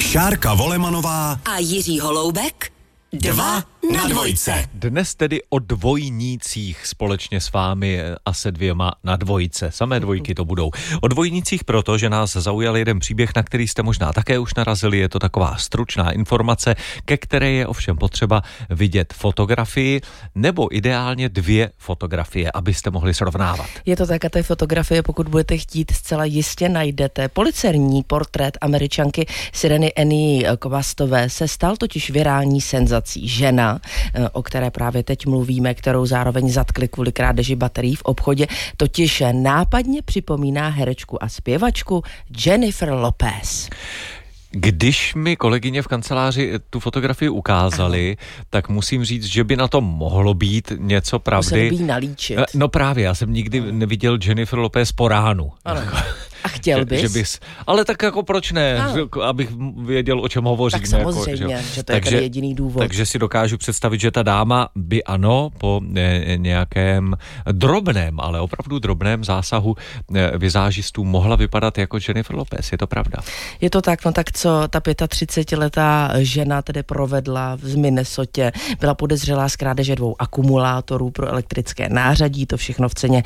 Šárka Volemanová a Jiří Holoubek 2 na dvojce. Dnes tedy o dvojnících společně s vámi a se 2 na dvojce. Samé dvojky to budou. O dvojnících proto, že nás zaujal jeden příběh, na který jste možná také už narazili. Je to taková stručná informace, ke které je ovšem potřeba vidět fotografii nebo ideálně 2 fotografie, abyste mohli srovnávat. Je to tak a té fotografie, pokud budete chtít, zcela jistě najdete. Policejní portrét Američanky Sireny Annie Kovastové se stal totiž virální senzací. Žena, o které právě teď mluvíme, kterou zároveň zatkli kvůli krádeži baterií v obchodě, totiž nápadně připomíná herečku a zpěvačku Jennifer Lopez. Když mi kolegyně v kanceláři tu fotografii ukázali, tak musím říct, že by na tom mohlo být něco pravdy. Museli by jí nalíčit. No právě, já jsem nikdy neviděl Jennifer Lopez po ránu. Ano. A chtěl bys? Ale tak jako proč ne, abych věděl, o čem hovoříme. Tak samozřejmě, jako, že to je tady jediný důvod. Takže si dokážu představit, že ta dáma by ano, po nějakém drobném, ale opravdu drobném zásahu vizážistů mohla vypadat jako Jennifer Lopez. Je to pravda? Je to tak, no tak co ta 35letá žena tedy provedla v Minnesotě, byla podezřelá z krádeže 2 akumulátorů pro elektrické nářadí, to všechno v ceně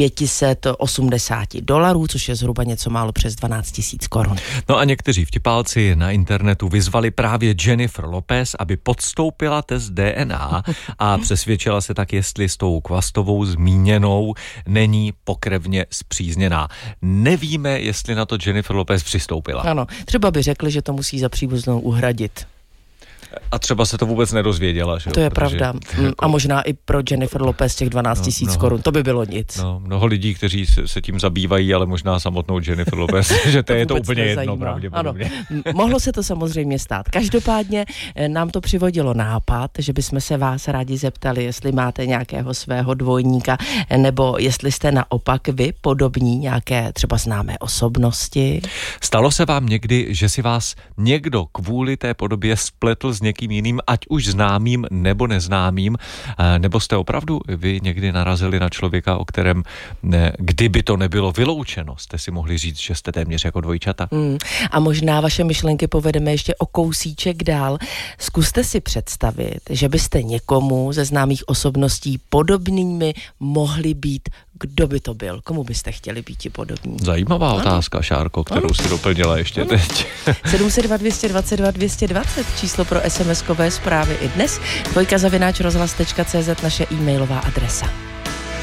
$580, což je zhruba něco málo přes 12 000 korun. No a někteří vtipálci na internetu vyzvali právě Jennifer Lopez, aby podstoupila test DNA a přesvědčila se tak, jestli s tou Kvastovou zmíněnou není pokrevně spřízněná. Nevíme, jestli na to Jennifer Lopez přistoupila. Ano, třeba by řekli, že to musí za příbuznou uhradit. A třeba se to vůbec nedozvěděla, že? To je pravda. A možná i pro Jennifer Lopez těch 12 000 korun, to by bylo nic. No, mnoho lidí, kteří se tím zabývají, ale možná samotnou Jennifer Lopez, že to je to úplně jedno, pravděpodobně. Ano, mohlo se to samozřejmě stát. Každopádně nám to přivodilo nápad, že bychom se vás rádi zeptali, jestli máte nějakého svého dvojníka, nebo jestli jste naopak vy podobní nějaké třeba známé osobnosti. Stalo se vám někdy, že si vás někdo kvůli té podobě spletl s někým jiným, ať už známým nebo neznámým, nebo jste opravdu vy někdy narazili na člověka, o kterém, kdyby to nebylo vyloučeno, jste si mohli říct, že jste téměř jako dvojčata? A možná vaše myšlenky povedeme ještě o kousíček dál. Zkuste si představit, že byste někomu ze známých osobností podobnými mohli být. Kdo by to byl? Komu byste chtěli být podobní? Zajímavá otázka, Šárko, kterou si doplnila ještě teď. 702 222 220, číslo pro SMS-kové zprávy i dnes. @rozhlas.cz naše e-mailová adresa.